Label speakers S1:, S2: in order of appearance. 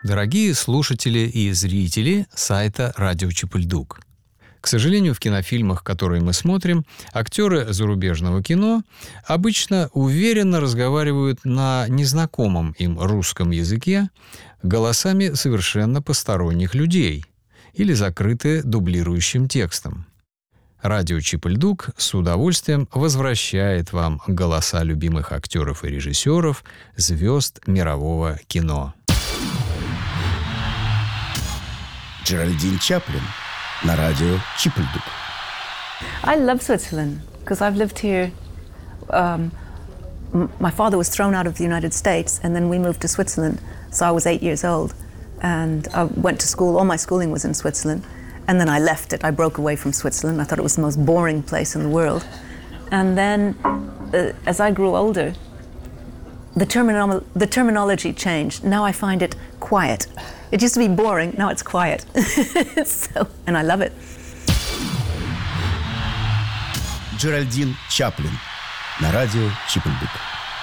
S1: Дорогие слушатели и зрители сайта «Радио Чапыльдук». К сожалению, в кинофильмах, которые мы смотрим, актеры зарубежного кино обычно уверенно разговаривают на незнакомом им русском языке голосами совершенно посторонних людей или закрыты дублирующим текстом. Радио Чапыльдук с удовольствием возвращает вам голоса любимых актеров и режиссеров, звезд мирового кино.
S2: Джеральдин Чаплин на радио Чапыльдук.
S3: I love Switzerland because I've lived here. My father was thrown out of the United States and then we moved to Switzerland. So I was 8 years old and I went to school. All my schooling was in Switzerland. And then I left it. I broke away from Switzerland. I thought it was the most boring place in the world. And then as I grew older, the terminology changed. Now I find it quiet. It used to be boring, now it's quiet. And I love it.
S2: Джеральдин Чаплин на радио Чапыльдук.